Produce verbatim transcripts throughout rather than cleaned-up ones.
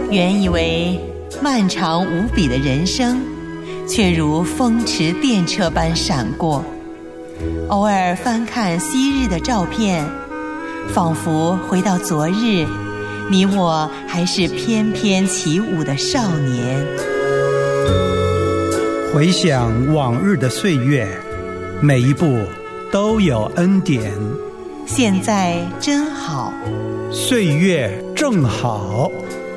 原以为漫长无比的人生，却如风驰电掣般闪过。偶尔翻看昔日的照片，仿佛回到昨日，你我还是翩翩起舞的少年。 回想往日的岁月，每一步都有恩典。 现在真好， 岁月正好。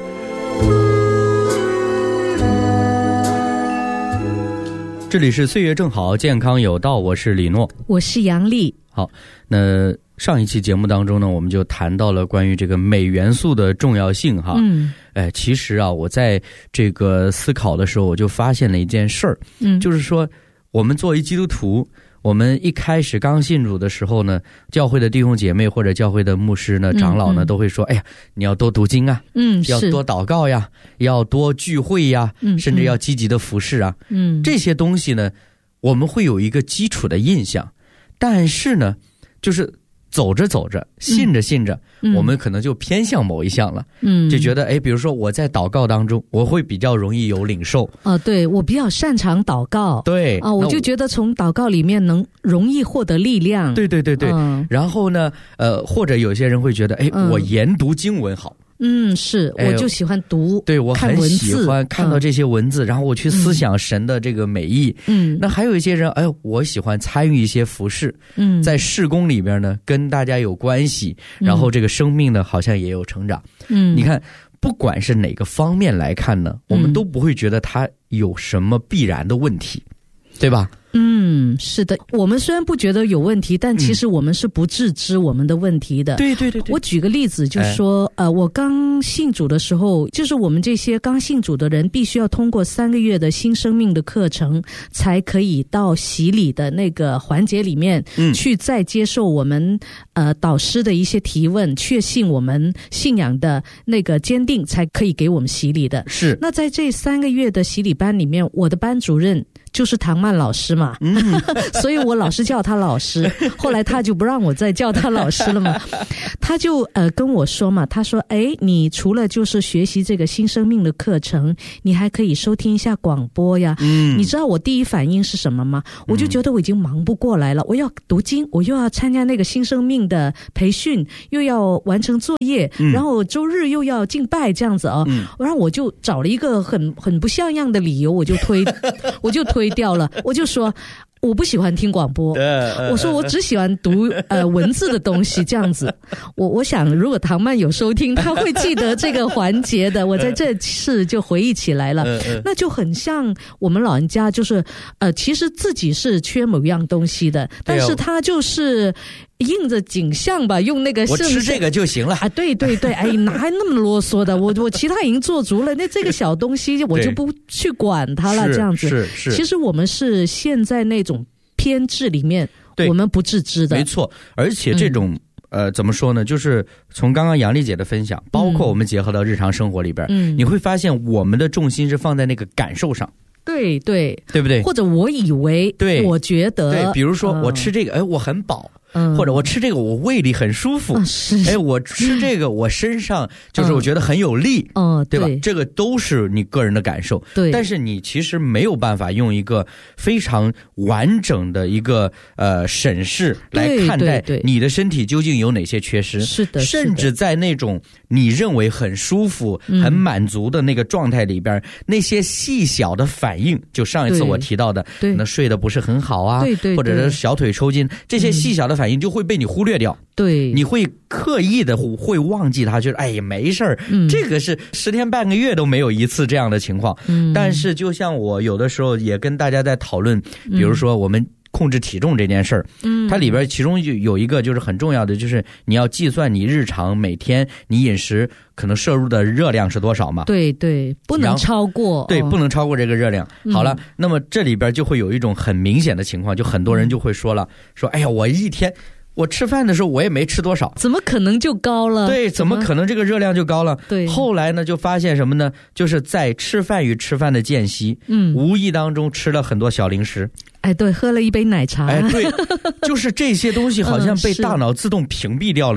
这里是岁月正好，健康有道，我是李诺， 我是杨丽。 好，那上一期节目当中呢，我们就谈到了关于这个镁元素的重要性哈。嗯，哎，其实啊，我在这个思考的时候，我就发现了一件事儿，嗯，就是说我们作为基督徒，我们一开始刚信主的时候呢，教会的弟兄姐妹或者教会的牧师呢、长老呢，嗯嗯都会说，哎呀，你要多读经啊，嗯，要多祷告呀，要多聚会呀，嗯，甚至要积极的服侍啊，嗯，这些东西呢，我们会有一个基础的印象，但是呢，就是走着走着，信着信着、嗯、我们可能就偏向某一项了，嗯，就觉得哎，比如说我在祷告当中，我会比较容易有领受啊、呃，对，我比较擅长祷告， 对啊、呃，我就觉得从祷告里面能容易获得力量， 对对对对、嗯，然后呢，呃，或者有些人会觉得，哎、嗯，我研读经文好。 嗯，是，我就喜欢读， 对，我很喜欢看到这些文字、嗯、然后我去思想神的这个美意。嗯，那还有一些人，哎，我喜欢参与一些服事，嗯，在事工里边呢，跟大家有关系，然后这个生命呢，好像也有成长。嗯，你看，不管是哪个方面来看呢，我们都不会觉得它有什么必然的问题，对吧？ 嗯，是的，我们虽然不觉得有问题，但其实我们是不自知我们的问题的。 对对对对。 我举个例子，就是说，哎、呃，我刚信主的时候，就是我们这些刚信主的人，必须要通过三个月的新生命的课程，才可以到洗礼的那个环节里面，嗯，去再接受我们呃导师的一些提问，确信我们信仰的那个坚定，才可以给我们洗礼的。 是。 那在这三个月的洗礼班里面，我的班主任就是唐曼老师嘛，嗯、所以我老是叫他老师，后来他就不让我再叫他老师了嘛，他就呃跟我说嘛，他说，哎，你除了就是学习这个新生命的课程，你还可以收听一下广播呀。嗯，你知道我第一反应是什么吗？我就觉得我已经忙不过来了，我要读经，我又要参加那个新生命的培训，又要完成作业，嗯、然后周日又要敬拜这样子啊，嗯、然后我就找了一个很很不像样的理由，我就推，我就推。推掉了，我就说我不喜欢听广播，我说我只喜欢读呃文字的东西，这样子。我我想，如果唐曼有收听，他会记得这个环节的。我在这次就回忆起来了，那就很像我们老人家，就是呃，其实自己是缺某样东西的，但是他就是应着景象吧，用那个我吃这个就行了啊！对对对，哎，哪还那么啰嗦的？我我其他已经做足了，那这个小东西我就不去管它了，这样子。 是是。 其实我们是现在那种偏执里面，我们不自知的。 没错，而且这种、嗯、呃怎么说呢？就是从刚刚杨丽姐的分享，包括我们结合到日常生活里边，嗯，你会发现我们的重心是放在那个感受上。 对对， 对不对？ 或者我以为， 对， 我觉得， 对，比如说我吃这个，哎、嗯，我很饱。嗯，或者我吃这个我胃里很舒服，嗯、哎，我吃这个我身上就是我觉得很有力，嗯，对吧？对，这个都是你个人的感受，对。但是你其实没有办法用一个非常完整的一个呃审视来看待你的身体究竟有哪些缺失， 是的， 甚至在那种你认为很舒服、嗯、很满足的那个状态里边，那些细小的反应，就上一次我提到的，可能睡得不是很好啊，对对，或者是小腿抽筋，这些细小的反应就会被你忽略掉， 对， 你会刻意的会忘记它，就是哎呀没事儿、嗯，这个是十天半个月都没有一次这样的情况。嗯，但是就像我有的时候也跟大家在讨论，比如说我们控制体重这件事儿，嗯，它里边其中有一个就是很重要的，就是你要计算你日常每天你饮食可能摄入的热量是多少嘛？ 对对，不能超过， 对，不能超过这个热量。嗯、好了，那么这里边就会有一种很明显的情况，就很多人就会说了，嗯、说哎呀，我一天。我吃饭的时候我也没吃多少， 怎么可能就高了？ 对，怎么可能这个热量就高了？ 对， 后来呢就发现什么呢？就是在吃饭与吃饭的间隙，嗯，无意当中吃了很多小零食。 哎，对，喝了一杯奶茶。 哎，对，就是这些东西好像被大脑自动屏蔽掉了一样。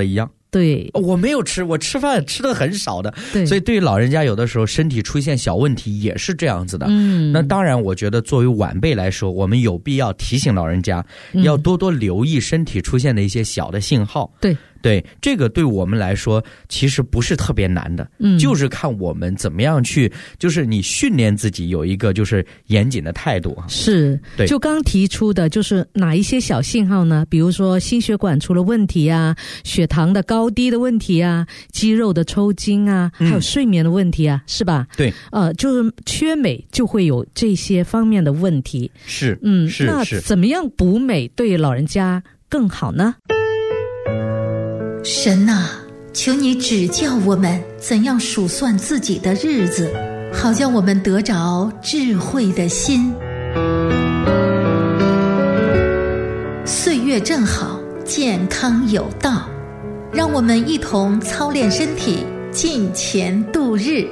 对， 我没有吃，我吃饭吃的很少的， 对， 所以对于老人家有的时候身体出现小问题也是这样子的。嗯，那当然我觉得作为晚辈来说，我们有必要提醒老人家、嗯、要多多留意身体出现的一些小的信号。 对对，这个对我们来说其实不是特别难的，嗯，就是看我们怎么样去，就是你训练自己有一个就是严谨的态度。 是，对，就刚提出的就是哪一些小信号呢？比如说心血管出了问题啊，血糖的高低的问题啊，肌肉的抽筋啊，还有睡眠的问题啊，嗯、是吧？ 对， 呃，就是缺镁就会有这些方面的问题。 是， 嗯， 是， 那怎么样补镁对老人家更好呢？ 神啊，求你指教我们怎样数算自己的日子，好叫我们得着智慧的心。岁月正好，健康有道，让我们一同操练身体，尽前度日。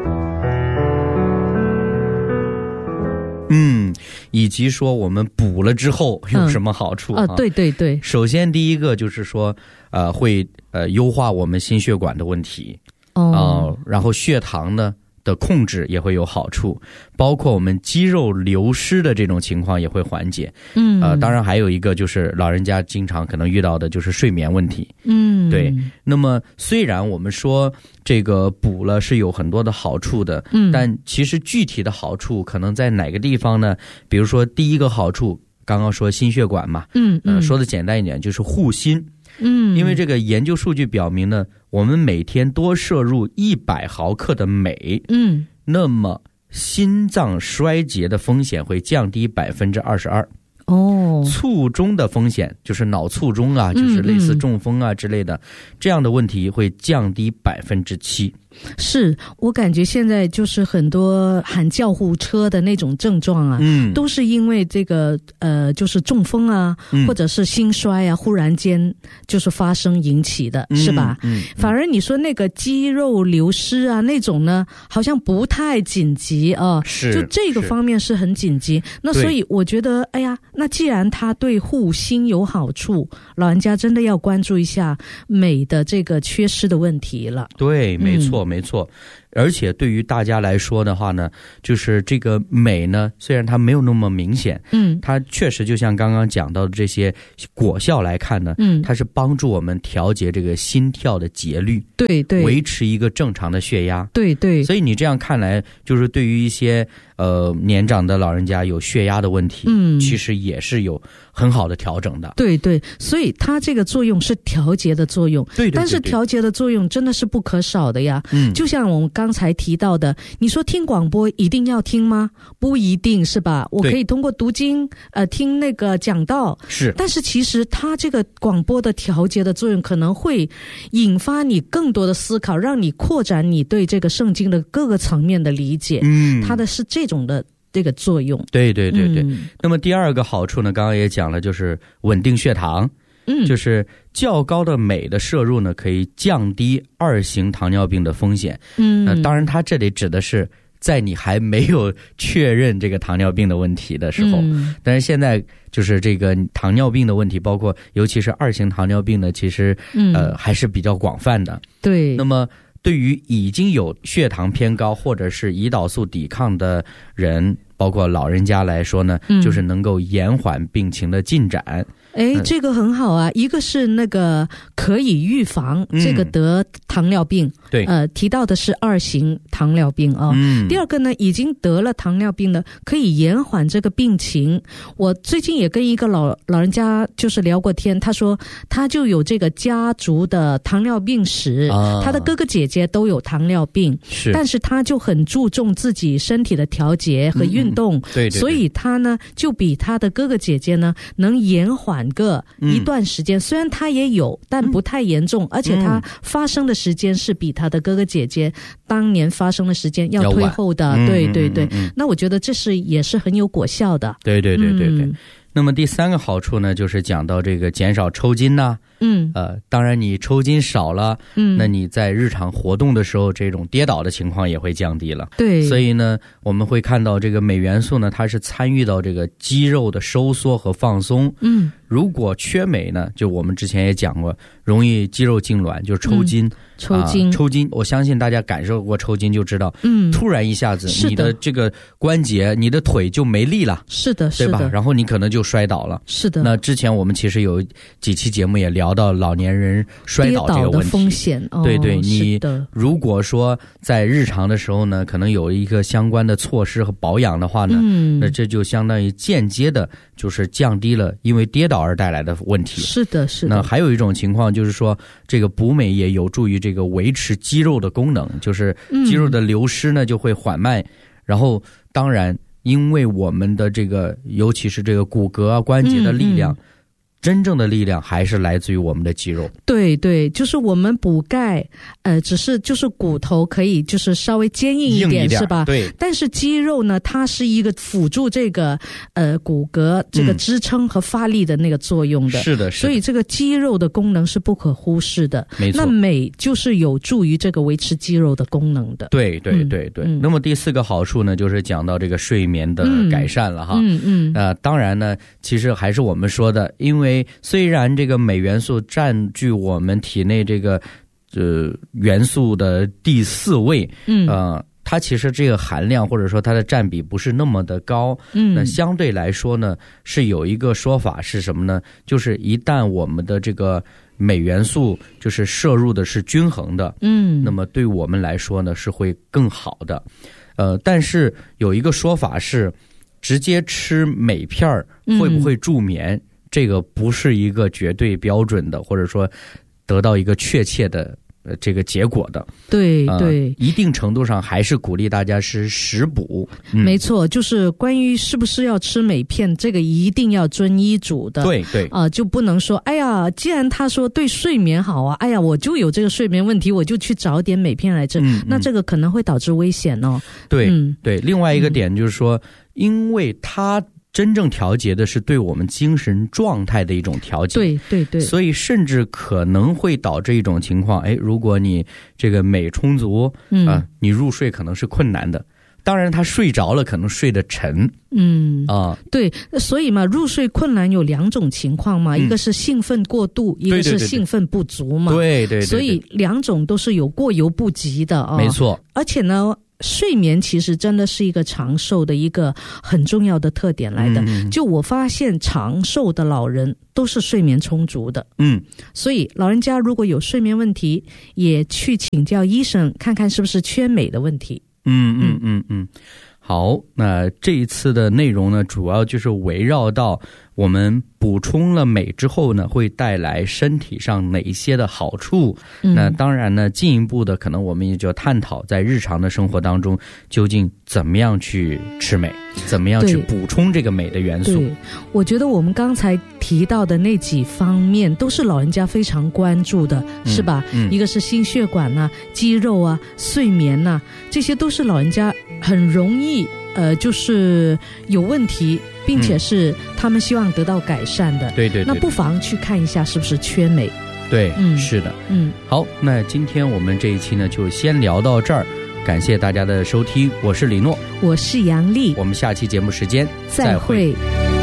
嗯，以及说我们补了之后有什么好处、 嗯、啊？对对对， 首先第一个就是说，呃，会呃优化我们心血管的问题， 哦、 呃，然后血糖呢的控制也会有好处，包括我们肌肉流失的这种情况也会缓解。嗯，呃，当然还有一个就是老人家经常可能遇到的就是睡眠问题。 嗯， 对。那么虽然我们说这个补了是有很多的好处的，嗯，但其实具体的好处可能在哪个地方呢？比如说第一个好处，刚刚说心血管嘛， 嗯嗯， 呃，说的简单一点就是护心。 嗯， 因为这个研究数据表明呢，我们每天多摄入一百毫克的镁， 嗯， 那么心脏衰竭的风险会降低百分之二十二。 哦， 卒中的风险就是脑卒中啊，就是类似中风啊之类的，嗯嗯、这样的问题会降低百分之七。 是我感觉现在就是很多喊救护车的那种症状啊，嗯，都是因为这个呃，就是中风啊，嗯、或者是心衰啊，忽然间就是发生引起的，嗯、是吧？嗯，嗯反而你说那个肌肉流失啊那种呢，好像不太紧急啊， 是， 就这个方面是很紧急。那所以我觉得，哎呀，那既然它对护心有好处，老人家真的要关注一下镁的这个缺失的问题了。 对，没错。嗯没错，而且对于大家来说的话呢，就是这个镁呢，虽然它没有那么明显，嗯，它确实就像刚刚讲到的这些果效来看呢，嗯，它是帮助我们调节这个心跳的节律， 对对， 维持一个正常的血压， 对对。 所以你这样看来，就是对于一些呃年长的老人家有血压的问题，嗯，其实也是有很好的调整的。 对对，所以它这个作用是调节的作用， 对对对对， 但是调节的作用真的是不可少的呀。嗯，就像我们刚才提到的，你说听广播一定要听吗？不一定，是吧？我可以通过读经，呃，听那个讲道， 是。 但是其实它这个广播的调节的作用，可能会引发你更多的思考，让你扩展你对这个圣经的各个层面的理解。嗯，它的是这种的这个作用。 对对对对。嗯、那么第二个好处呢，刚刚也讲了，就是稳定血糖。嗯，就是较高的镁的摄入呢，可以降低二型糖尿病的风险。嗯，那、呃、当然，它这里指的是在你还没有确认这个糖尿病的问题的时候。嗯，但是现在就是这个糖尿病的问题，包括尤其是二型糖尿病呢，其实呃还是比较广泛的。 对， 那么对于已经有血糖偏高或者是胰岛素抵抗的人，包括老人家来说呢，嗯、就是能够延缓病情的进展。 哎，这个很好啊！一个是那个可以预防这个得糖尿病，嗯、 对， 呃，提到的是二型糖尿病啊。嗯、第二个呢，已经得了糖尿病的，可以延缓这个病情。我最近也跟一个老老人家就是聊过天，他说他就有这个家族的糖尿病史，啊、他的哥哥姐姐都有糖尿病， 是， 但是他就很注重自己身体的调节和运动，嗯、 对, 对, 对， 所以他呢就比他的哥哥姐姐呢能延缓个一段时间，嗯、虽然他也有，但不太严重，嗯、而且他发生的时间是比他的哥哥姐姐当年发生的时间要推后的。对对对，嗯嗯嗯，那我觉得这是也是很有果效的。 对对对对对。嗯、那么第三个好处呢，就是讲到这个减少抽筋呐、啊。 嗯， 呃，当然你抽筋少了，嗯，那你在日常活动的时候，这种跌倒的情况也会降低了。 对， 所以呢，我们会看到这个镁元素呢，它是参与到这个肌肉的收缩和放松。 嗯， 如果缺镁呢，就我们之前也讲过，容易肌肉痉挛，就是抽筋。嗯抽筋、 啊，抽筋，我相信大家感受过抽筋就知道，嗯，突然一下子，你的这个关节，你的腿就没力了， 是的， 对吧？然后你可能就摔倒了， 是的。 那之前我们其实有几期节目也聊到老年人摔倒这个问题， 跌倒的风险，哦、 对对，你如果说在日常的时候呢，可能有一个相关的措施和保养的话呢，嗯，那这就相当于间接的，就是降低了因为跌倒而带来的问题。 是的，是的。 那还有一种情况就是说，这个补镁也有助于这个维持肌肉的功能，就是肌肉的流失呢就会缓慢，然后当然因为我们的这个尤其是这个骨骼啊关节的力量、嗯嗯、真正的力量还是来自于我们的肌肉。 对对，就是我们补钙呃，只是就是骨头可以就是稍微坚硬一 点, 硬一点是吧？ 对。 但是肌肉呢，它是一个辅助这个呃骨骼这个支撑和发力的那个作用的。 嗯、是的，是的。 所以这个肌肉的功能是不可忽视的。 没错。 那镁就是有助于这个维持肌肉的功能的。 对对对对、嗯。那么第四个好处呢，就是讲到这个睡眠的改善了哈。 嗯嗯。 呃，当然呢，其实还是我们说的，因为虽然这个镁元素占据我们体内这个呃元素的第四位，嗯，呃，它其实这个含量或者说它的占比不是那么的高，嗯，那相对来说呢，是有一个说法是什么呢？就是一旦我们的这个镁元素就是摄入的是均衡的，嗯，那么对我们来说呢是会更好的，呃，但是有一个说法是，直接吃镁片会不会助眠？嗯，这个不是一个绝对标准的，或者说得到一个确切的呃这个结果的。 对对、呃， 一定程度上还是鼓励大家是食补。 嗯、没错，就是关于是不是要吃镁片，这个一定要遵医嘱的。 对对， 啊、呃，就不能说哎呀，既然他说对睡眠好啊，哎呀，我就有这个睡眠问题，我就去找点镁片来吃、嗯嗯，那这个可能会导致危险哦。 对、嗯、对，另外一个点就是说，嗯、因为它真正调节的是对我们精神状态的一种调节， 对对对， 所以甚至可能会导致一种情况，哎，如果你这个镁充足，嗯、呃，你入睡可能是困难的。当然，他睡着了，可能睡得沉， 嗯啊， 对，所以嘛，入睡困难有两种情况嘛，嗯、一个是兴奋过度，一个是兴奋不足嘛， 对对对， 所以两种都是有过犹不及的啊、哦， 没错， 而且呢。睡眠其实真的是一个长寿的一个很重要的特点来的。嗯、就我发现长寿的老人都是睡眠充足的。嗯，所以老人家如果有睡眠问题，也去请教医生看看是不是缺镁的问题。 嗯嗯嗯嗯。好，那这一次的内容呢，主要就是围绕到我们补充了镁之后呢，会带来身体上哪一些的好处。嗯、那当然呢，进一步的可能我们也就探讨在日常的生活当中，究竟怎么样去吃镁，怎么样去补充这个镁的元素。 对，我觉得我们刚才提到的那几方面都是老人家非常关注的，嗯、是吧？嗯、一个是心血管啊、肌肉啊、睡眠啊，这些都是老人家很容易呃，就是有问题，并且是他们希望得到改善的。 嗯、对, 对对， 那不妨去看一下是不是缺镁。 对，嗯，是的， 嗯。 好，那今天我们这一期呢，就先聊到这儿。感谢大家的收听，我是李诺， 我是杨丽， 我们下期节目时间再会。再会